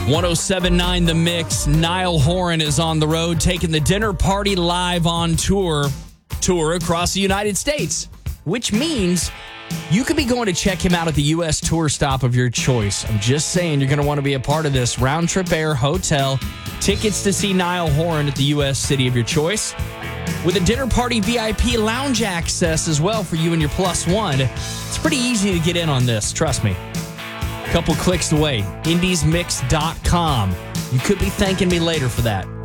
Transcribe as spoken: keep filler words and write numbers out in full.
one oh seven point nine The Mix. Niall Horan is on the road taking the Dinner Party Live on tour, tour across the United States, which means you could be going to check him out at the U S tour stop of your choice. I'm just saying you're going to want to be a part of this. Round trip air, hotel, tickets to see Niall Horan at the U S city of your choice, with a Dinner Party V I P lounge access as well for you and your plus one. It's pretty easy to get in on this, trust me. A couple clicks away, indies mix dot com. You could be thanking me later for that.